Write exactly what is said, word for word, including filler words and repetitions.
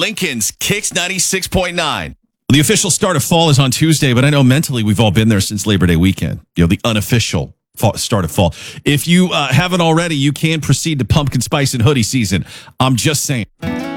Lincoln's Kicks ninety-six point nine. The official start of fall is on Tuesday, but I know mentally we've all been there since Labor Day weekend. You know, the unofficial fall, start of fall. If you uh, haven't already, you can proceed to pumpkin spice and hoodie season. I'm just saying.